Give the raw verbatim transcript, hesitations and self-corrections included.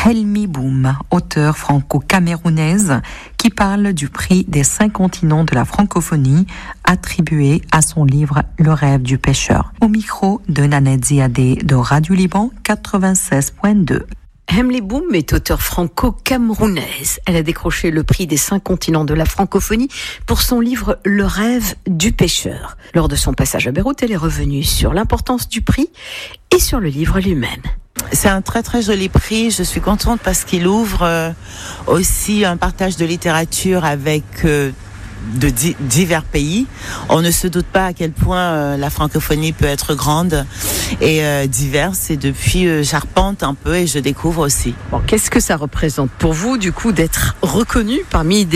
Helmi Boum, auteure franco-camerounaise, qui parle du prix des cinq continents de la francophonie attribué à son livre Le rêve du pêcheur. Au micro de Nanette Ziadé de Radio Liban quatre-vingt-seize virgule deux. Helmi Boum est auteure franco-camerounaise. Elle a décroché le prix des cinq continents de la francophonie pour son livre Le rêve du pêcheur. Lors de son passage à Beyrouth, elle est revenue sur l'importance du prix et sur le livre lui-même. C'est un très très joli prix, je suis contente parce qu'il ouvre euh, aussi un partage de littérature avec euh, de di- divers pays. On ne se doute pas à quel point euh, la francophonie peut être grande et euh, diverse, et depuis euh, j'arpente un peu et je découvre aussi. Bon, qu'est-ce que ça représente pour vous du coup d'être reconnue parmi des